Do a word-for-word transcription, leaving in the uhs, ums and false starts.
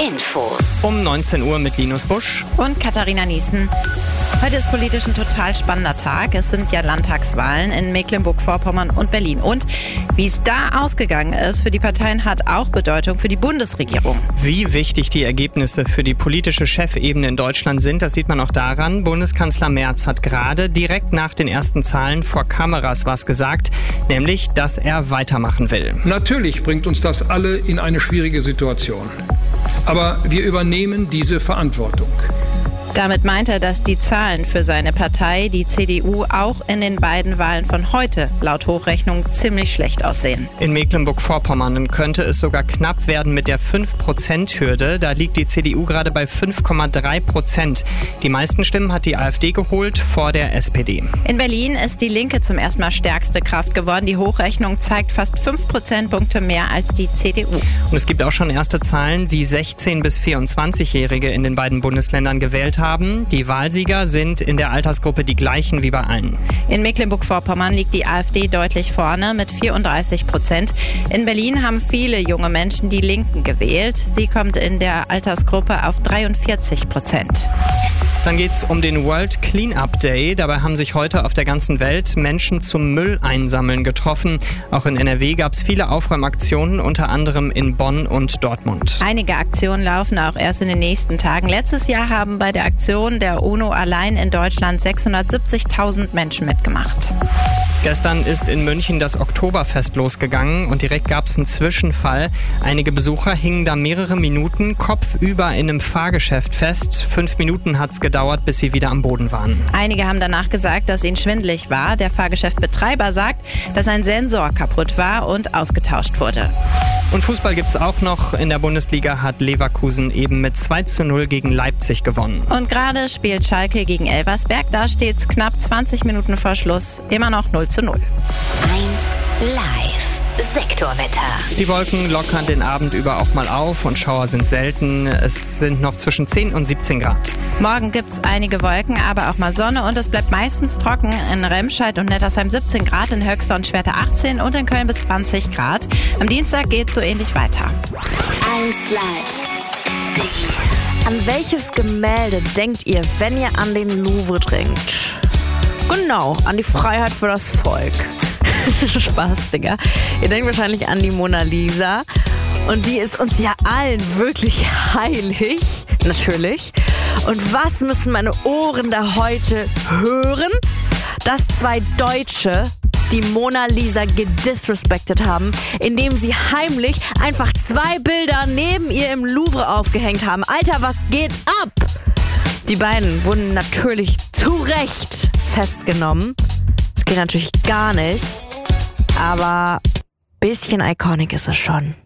Infos. Um neunzehn Uhr mit Linus Busch und Katharina Niesen. Heute ist politisch ein total spannender Tag. Es sind ja Landtagswahlen in Mecklenburg-Vorpommern und Berlin. Und wie es da ausgegangen ist für die Parteien, hat auch Bedeutung für die Bundesregierung. Wie wichtig die Ergebnisse für die politische Chefebene in Deutschland sind, das sieht man auch daran. Bundeskanzler Merz hat gerade direkt nach den ersten Zahlen vor Kameras was gesagt, nämlich, dass er weitermachen will. Natürlich bringt uns das alle in eine schwierige Situation. Aber wir übernehmen diese Verantwortung. Damit meint er, dass die Zahlen für seine Partei, die C D U, auch in den beiden Wahlen von heute laut Hochrechnung ziemlich schlecht aussehen. In Mecklenburg-Vorpommern könnte es sogar knapp werden mit der fünf Prozent Hürde. Da liegt die C D U gerade bei fünf Komma drei Prozent. Die meisten Stimmen hat die AfD geholt vor der S P D. In Berlin ist die Linke zum ersten Mal stärkste Kraft geworden. Die Hochrechnung zeigt fast fünf Prozentpunkte mehr als die C D U. Und es gibt auch schon erste Zahlen, wie sechzehn- bis vierundzwanzigjährige in den beiden Bundesländern gewählt haben. haben. Die Wahlsieger sind in der Altersgruppe die gleichen wie bei allen. In Mecklenburg-Vorpommern liegt die AfD deutlich vorne mit vierunddreißig Prozent. In Berlin haben viele junge Menschen die Linken gewählt. Sie kommt in der Altersgruppe auf dreiundvierzig Prozent. Dann geht's um den World Cleanup Day. Dabei haben sich heute auf der ganzen Welt Menschen zum Müll einsammeln getroffen. Auch in N R W gab's viele Aufräumaktionen, unter anderem in Bonn und Dortmund. Einige Aktionen laufen auch erst in den nächsten Tagen. Letztes Jahr haben bei der Aktion der UNO allein in Deutschland sechshundertsiebzigtausend Menschen mitgemacht. Gestern ist in München das Oktoberfest losgegangen und direkt gab es einen Zwischenfall. Einige Besucher hingen da mehrere Minuten kopfüber in einem Fahrgeschäft fest. Fünf Minuten hat es gedauert, bis sie wieder am Boden waren. Einige haben danach gesagt, dass ihnen schwindelig war. Der Fahrgeschäftbetreiber sagt, dass ein Sensor kaputt war und ausgetauscht wurde. Und Fußball gibt's auch noch. In der Bundesliga hat Leverkusen eben mit zwei zu null gegen Leipzig gewonnen. Und gerade spielt Schalke gegen Elversberg. Da steht's knapp zwanzig Minuten vor Schluss. Immer noch null zu null. eins Live Sektorwetter. Die Wolken lockern den Abend über auch mal auf und Schauer sind selten. Es sind noch zwischen zehn und siebzehn Grad. Morgen gibt's einige Wolken, aber auch mal Sonne und es bleibt meistens trocken. In Remscheid und Nettersheim siebzehn Grad, in Höxter und Schwerte achtzehn und in Köln bis zwanzig Grad. Am Dienstag geht's so ähnlich weiter. eins Live. An welches Gemälde denkt ihr, wenn ihr an den Louvre denkt? Genau, an die Freiheit für das Volk. Spaß, Digga. Ihr denkt wahrscheinlich an die Mona Lisa. Und die ist uns ja allen wirklich heilig. Natürlich. Und was müssen meine Ohren da heute hören? Dass zwei Deutsche die Mona Lisa gedisrespected haben, indem sie heimlich einfach zwei Bilder neben ihr im Louvre aufgehängt haben. Alter, was geht ab? Die beiden wurden natürlich zu Recht festgenommen. Das geht natürlich gar nicht. Aber ein bisschen iconic ist es schon.